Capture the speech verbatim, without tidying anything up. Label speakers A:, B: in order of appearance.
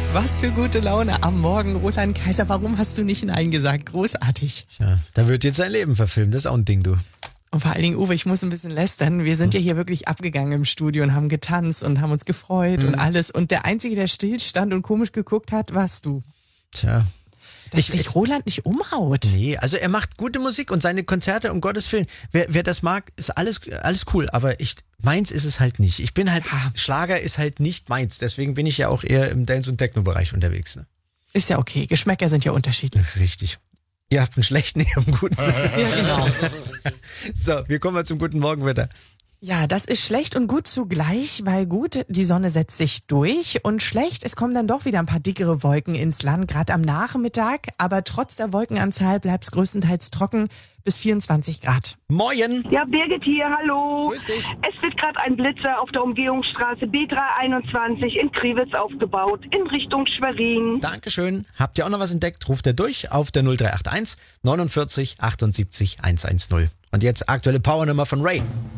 A: Was für gute Laune am Morgen, Roland Kaiser. Warum hast du nicht Nein gesagt? Großartig.
B: Ja, da wird jetzt sein Leben verfilmt. Das ist auch ein Ding, du.
A: Und vor allen Dingen, Uwe, ich muss ein bisschen lästern. Wir sind ja hier wirklich abgegangen im Studio und haben getanzt und haben uns gefreut mhm. und alles. Und der Einzige, der still stand und komisch geguckt hat, warst du.
B: Tja.
A: Dass ich, sich Roland nicht umhaut.
B: Nee, also er macht gute Musik und seine Konzerte, um Gottes Willen. Wer, wer das mag, ist alles, alles cool. Aber ich, meins ist es halt nicht. Ich bin halt,
A: ja.
B: Schlager ist halt nicht meins. Deswegen bin ich ja auch eher im Dance- und Techno-Bereich unterwegs. Ne?
A: Ist ja okay. Geschmäcker sind ja unterschiedlich.
B: Richtig. Ihr habt einen schlechten, ihr habt einen guten.
A: Ja, genau.
B: So, wir kommen mal zum guten Morgenwetter.
A: Ja, das ist schlecht und gut zugleich, weil gut, die Sonne setzt sich durch und schlecht, es kommen dann doch wieder ein paar dickere Wolken ins Land, gerade am Nachmittag, aber trotz der Wolkenanzahl bleibt es größtenteils trocken bis vierundzwanzig Grad.
B: Moin!
C: Ja, Birgit hier, hallo.
B: Grüß dich.
C: Es wird gerade ein Blitzer auf der Umgehungsstraße B dreihunderteinundzwanzig in Kriwitz aufgebaut, in Richtung Schwerin.
B: Dankeschön. Habt ihr auch noch was entdeckt? Ruft ihr durch auf der null drei acht eins neunundvierzig achtundsiebzig hundertzehn. Und jetzt aktuelle Powernummer von Ray.